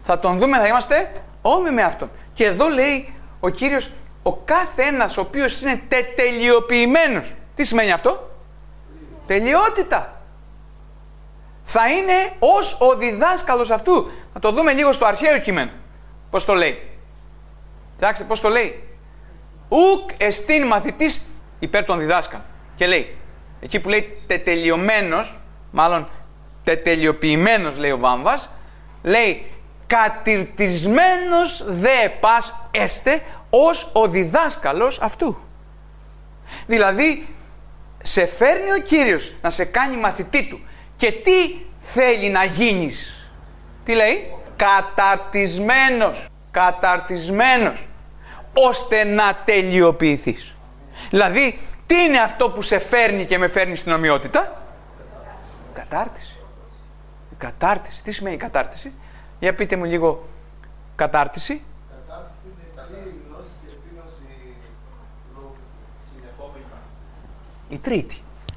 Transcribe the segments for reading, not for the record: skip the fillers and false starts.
Θα τον δούμε, θα είμαστε όμοιοι με αυτόν. Και εδώ λέει ο Κύριος, ο κάθε ένας ο οποίος είναι τελειοποιημένος. Τι σημαίνει αυτό? Τελειότητα. Θα είναι ως ο διδάσκαλος αυτού. Θα το δούμε λίγο στο αρχαίο κείμενο. Πώς το λέει? Κοιτάξτε πώς το λέει. Ουκ εστίν μαθητής υπέρ των διδάσκαλων. Και λέει, εκεί που λέει τετελειωμένος, μάλλον τετελειοποιημένος λέει ο Βάμβας, λέει κατηρτισμένος δε πας έστε ως ο διδάσκαλος αυτού. Δηλαδή, σε φέρνει ο Κύριος να σε κάνει μαθητή του. Και τι θέλει να γίνεις? Τι λέει? Καταρτισμένος. Καταρτισμένος. Ώστε να τελειοποιηθείς. Δηλαδή, τι είναι αυτό που σε φέρνει και με φέρνει στην ομοιότητα? Κατάρτιση. Κατάρτιση. Τι σημαίνει κατάρτιση? Για πείτε μου λίγο κατάρτιση. Κατάρτιση είναι καλή γνώση και επίγνωση συνεχόμενη. Η τρίτη.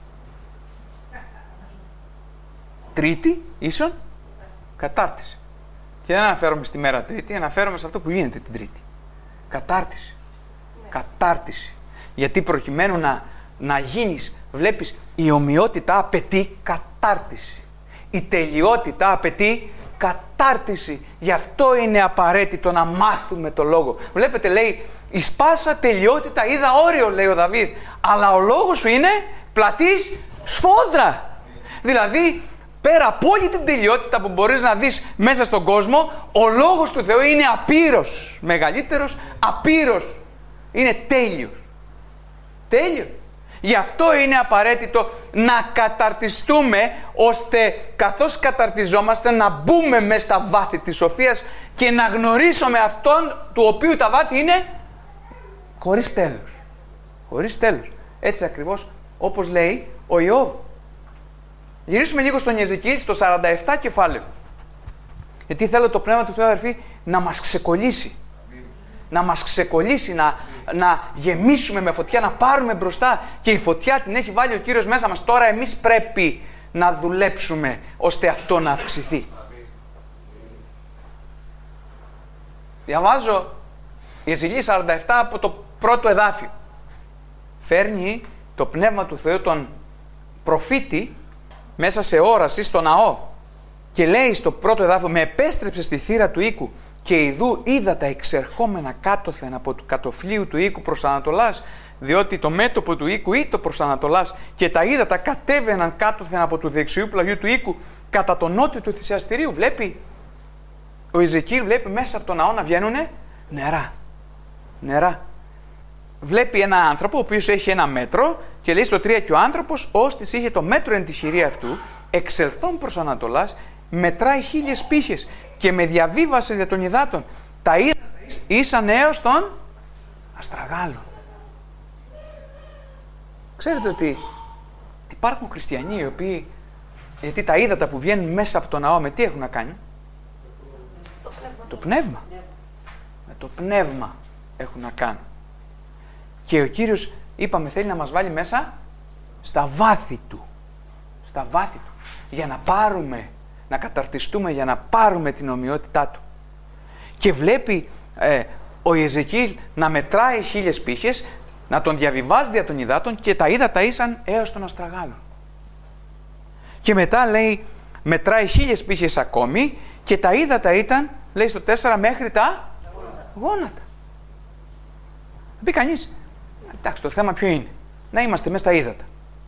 Τρίτη ίσον κατάρτιση. Και δεν αναφέρομαι στη μέρα Τρίτη, αναφέρομαι σε αυτό που γίνεται την Τρίτη. Κατάρτιση. Κατάρτιση. Γιατί προκειμένου να γίνεις, βλέπεις, η ομοιότητα απαιτεί κατάρτιση. Η τελειότητα απαιτεί κατάρτιση. Γι' αυτό είναι απαραίτητο να μάθουμε το λόγο. Βλέπετε, λέει, εις πάσα τελειότητα είδα όριο, λέει ο Δαβίδ, αλλά ο λόγος σου είναι πλατής σφόδρα. Δηλαδή, πέρα από όλη την τελειότητα που μπορείς να δεις μέσα στον κόσμο, ο λόγος του Θεού είναι απείρως μεγαλύτερος, απείρως. Είναι τέλειος. Τέλειος. Γι' αυτό είναι απαραίτητο να καταρτιστούμε, ώστε καθώς καταρτιζόμαστε να μπούμε μέσα στα βάθη της σοφίας και να γνωρίσουμε αυτόν του οποίου τα βάθη είναι χωρίς τέλος. Χωρίς τέλος. Έτσι ακριβώς όπως λέει ο Ιώβ. Γυρίσουμε λίγο στον Ιεζεκιήλ, στο 47 κεφάλαιο. Γιατί θέλω το Πνεύμα του Θεού, αδερφοί, να μας ξεκολλήσει. Να μας ξεκολλήσει, να γεμίσουμε με φωτιά, να πάρουμε μπροστά. Και η φωτιά την έχει βάλει ο Κύριος μέσα μας. Τώρα εμείς πρέπει να δουλέψουμε ώστε αυτό να αυξηθεί. Διαβάζω Ιεζεκιήλ 47 από το πρώτο εδάφιο. Φέρνει το Πνεύμα του Θεού τον προφήτη μέσα σε όραση στο ναό και λέει στο πρώτο εδάφιο, με επέστρεψε στη θύρα του οίκου και ιδού είδα τα εξερχόμενα κάτωθεν από του κατοφλίου του οίκου προς Ανατολάς, διότι το μέτωπο του οίκου ήτο προς Ανατολάς, και τα ύδατα κατέβαιναν κάτωθεν από του δεξιού πλαγιού του οίκου κατά το νότιο του θυσιαστηρίου. Βλέπει ο Ιεζεκιήλ, βλέπει μέσα από το ναό να βγαίνουνε νερά. Νερά. Βλέπει ένα άνθρωπο ο οποίος έχει ένα μέτρο και λέει στο 3, και ο άνθρωπος ώστις είχε το μέτρο εν τη χειρία αυτού, εξελθών προς Ανατολάς, μετράει 1000 πύχες και με διαβίβασε δια των υδάτων. Τα ύδατα ήσαν έως τον αστραγάλο. Ξέρετε ότι υπάρχουν χριστιανοί οι οποίοι, γιατί τα ύδατα που βγαίνουν μέσα από το ναό με τι έχουν να κάνει? Το πνεύμα. Με το πνεύμα έχουν να κάνουν. Και ο Κύριος, είπαμε, θέλει να μας βάλει μέσα στα βάθη Του. Στα βάθη Του. Για να πάρουμε, να καταρτιστούμε, για να πάρουμε την ομοιότητά Του. Και βλέπει ο Ιεζεκιήλ να μετράει 1000 πύχες, να τον διαβιβάζει δια των υδάτων και τα ύδατα ήσαν έως τον αστραγάλο. Και μετά λέει, μετράει 1000 πύχες ακόμη και τα ύδατα ήταν, λέει στο 4, μέχρι τα γόνατα. Θα πει κανείς, εντάξει, το θέμα ποιο είναι? Να είμαστε μέσα στα ύδατα.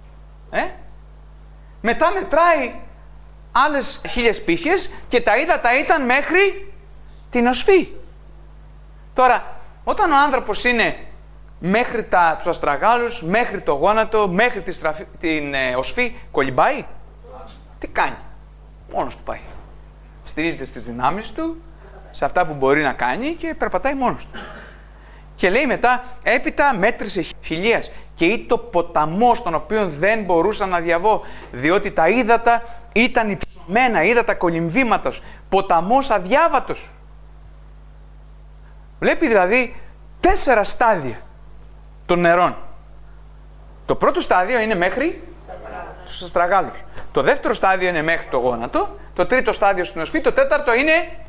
Μετά μετράει άλλες 1000 πύχες και τα ύδατα ήταν μέχρι την οσφή. Τώρα, όταν ο άνθρωπος είναι μέχρι τους αστραγάλους, μέχρι το γόνατο, μέχρι την οσφή, κολυμπάει. Τι κάνει? Μόνος του πάει. Στηρίζεται στις δυνάμεις του, σε αυτά που μπορεί να κάνει και περπατάει μόνος του. Και λέει μετά, έπειτα μέτρησε 1000 και ήτο ποταμός τον οποίο δεν μπορούσα να διαβώ, διότι τα ύδατα ήταν υψωμένα, ύδατα κολυμβήματος, ποταμός αδιάβατος. Βλέπει δηλαδή 4 στάδια των νερών. Το πρώτο στάδιο είναι μέχρι τους αστραγάλους. Το δεύτερο στάδιο είναι μέχρι το γόνατο. Το τρίτο στάδιο στην οσφή. Το τέταρτο είναι